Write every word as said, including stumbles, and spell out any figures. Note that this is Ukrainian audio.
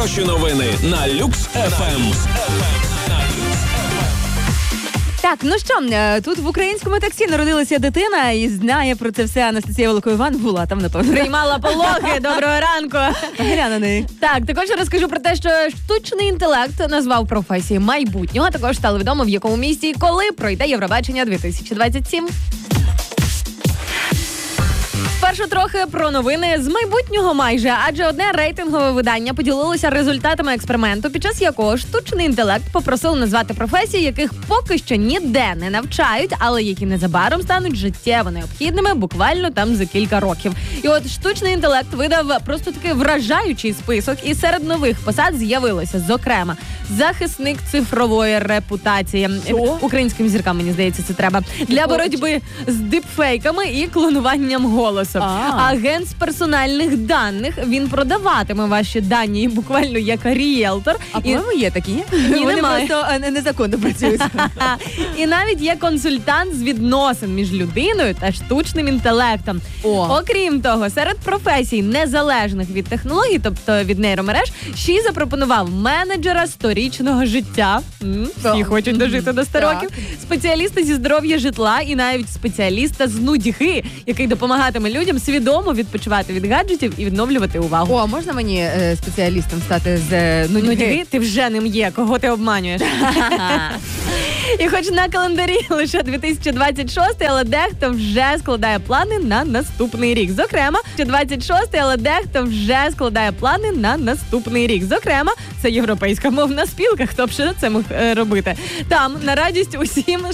Хороші новини на Люкс еф ем. Так, ну що, тут в українському таксі народилася дитина і знає про це все Анастасія Волокоїван. Була там, напевно. Приймала пологи. Доброго ранку. Глянь на неї. Так, також розкажу про те, що штучний інтелект назвав професії майбутнього. Також стало відомо, в якому місті і коли пройде Євробачення дві тисячі двадцять сім. Спершу трохи про новини з майбутнього майже, адже одне рейтингове видання поділилося результатами експерименту, під час якого штучний інтелект попросив назвати професії, яких поки що ніде не навчають, але які незабаром стануть життєво необхідними буквально там за кілька років. І от штучний інтелект видав просто такий вражаючий список, і серед нових посад з'явилося, зокрема, захисник цифрової репутації. Що? Українським зіркам, мені здається, це треба. Для боротьби з дипфейками і клонуванням голосу. А. Агент з персональних даних, він продаватиме ваші дані буквально як ріелтор. А І- по-моєму є такі? Ні, Вони немає. просто е, незаконно працюють. І навіть є консультант з відносин між людиною та штучним інтелектом. О. Окрім того, серед професій, незалежних від технологій, тобто від нейромереж, ще й запропонував менеджера сторічного життя. М, Всі Так. хочуть дожити до ста Так. років. Спеціаліста зі здоров'я житла і навіть спеціаліста з нудьги, який допомагатиме людям свідомо відпочивати від гаджетів і відновлювати увагу. О, а можна мені е, спеціалістом стати з е, нудьги? Нудьги? Ти вже ним є, кого ти обманюєш? І хоч на календарі лише дві тисячі двадцять шостий, але дехто вже складає плани на наступний рік. Зокрема, двадцять шостий, але дехто вже складає плани на наступний рік. Зокрема, це європейська мовна спілка. Хто б ще це мог е, робити? Там на радість усім